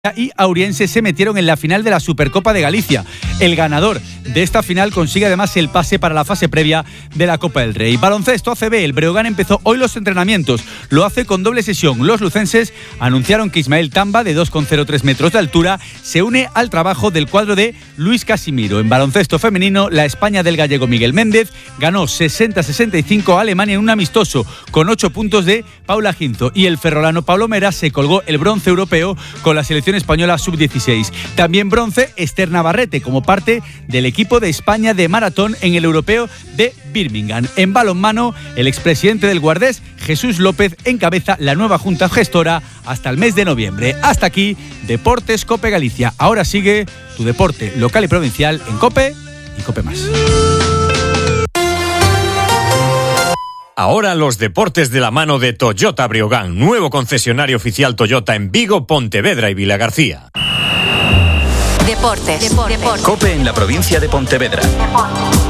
y Auriense se metieron en la final de la Supercopa de Galicia. El ganador de esta final consigue además el pase para la fase previa de la Copa del Rey. Baloncesto ACB, el Breogán empezó hoy los entrenamientos. Lo hace con doble sesión. Los lucenses anunciaron que Ismael Tamba, de 2,03 metros de altura, se une al trabajo del cuadro de Luis Casimiro. En baloncesto femenino, la España del gallego Miguel Méndez ganó 60-65 a Alemania en un amistoso con 8 puntos de Paula Ginzo, y el ferrolano Pablo Mera se colgó el bronce europeo con la selección española sub-16. También bronce Esther Navarrete como parte del equipo de España de maratón en el europeo de Birmingham. En balonmano, el expresidente del Guardés, Jesús López, encabeza la nueva junta gestora hasta el mes de noviembre. Hasta aquí, Deportes COPE Galicia. Ahora sigue tu deporte local y provincial en COPE y COPE+. Ahora los deportes de la mano de Toyota Breogán, nuevo concesionario oficial Toyota en Vigo, Pontevedra y Vilagarcía. Deportes. COPE en la provincia de Pontevedra.